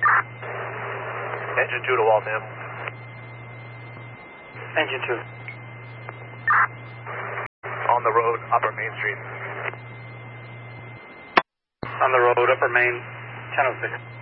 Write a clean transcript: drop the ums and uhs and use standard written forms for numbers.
Engine 2 to Waltham. Engine 2. On the road, Upper Main Street. On the road, Upper Main, 1006.